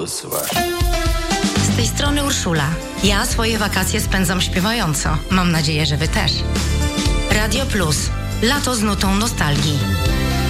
Plus właśnie. Z tej strony Urszula. Ja swoje wakacje spędzam śpiewająco. Mam nadzieję, że wy też. Radio Plus. Lato z nutą nostalgii.